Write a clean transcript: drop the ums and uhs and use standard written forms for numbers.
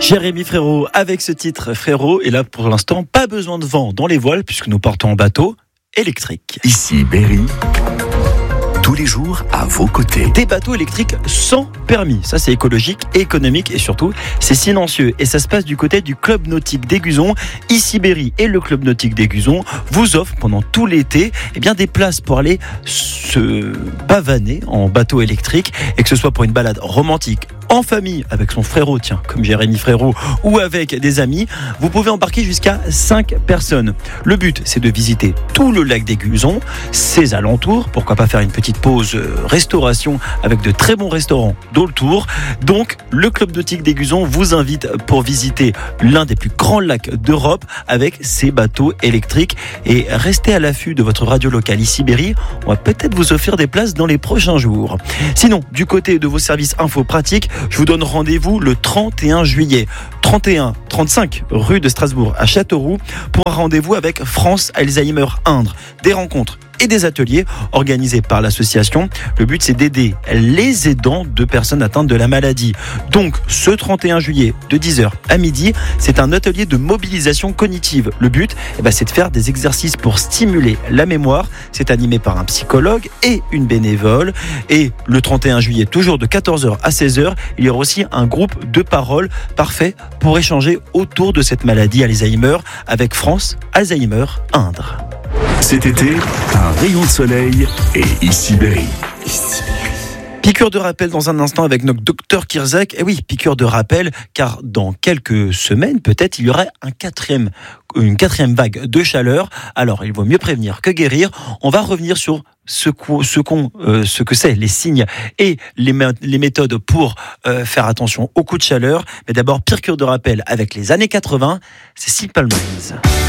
Jérémy Frérot avec ce titre Frérot. Et là pour l'instant pas besoin de vent dans les voiles puisque nous partons en bateau électrique. Ici Berry, tous les jours à vos côtés. Des bateaux électriques sans permis, ça c'est écologique, économique et surtout c'est silencieux. Et ça se passe du côté du Club Nautique d'Aiguzon. Ici Berry et le Club Nautique d'Aiguzon vous offrent pendant tout l'été des places pour aller se pavaner en bateau électrique, et que ce soit pour une balade romantique, en famille, avec son frérot, comme Jérémy Frérot, ou avec des amis, vous pouvez embarquer jusqu'à 5 personnes. Le but, c'est de visiter tout le lac d'Aiguzon, ses alentours, pourquoi pas faire une petite pause restauration avec de très bons restaurants dans le tour. Donc, le Club Nautique d'Aiguzon vous invite pour visiter l'un des plus grands lacs d'Europe avec ses bateaux électriques. Et restez à l'affût de votre radio locale ici Berry, on va peut-être vous offrir des places dans les prochains jours. Sinon, du côté de vos services info pratiques, je vous donne rendez-vous le 31 juillet, 35 rue de Strasbourg à Châteauroux, pour un rendez-vous avec France Alzheimer Indre. Des rencontres et des ateliers organisés par l'association. Le but, c'est d'aider les aidants de personnes atteintes de la maladie. Donc, ce 31 juillet, de 10h à midi, c'est un atelier de mobilisation cognitive. Le but, c'est de faire des exercices pour stimuler la mémoire. C'est animé par un psychologue et une bénévole. Et le 31 juillet, toujours de 14h à 16h, il y aura aussi un groupe de parole parfait pour échanger autour de cette maladie Alzheimer avec France Alzheimer Indre. Cet été, un rayon de soleil et ici Berry. Piqûre de rappel dans un instant avec notre docteur Kirzac. Et oui, piqûre de rappel, car dans quelques semaines, peut-être, il y aura une quatrième vague de chaleur. Alors, il vaut mieux prévenir que guérir. On va revenir sur ce que c'est, les signes et les méthodes pour faire attention aux coups de chaleur. Mais d'abord, piqûre de rappel avec les années 80, c'est Simple Minds.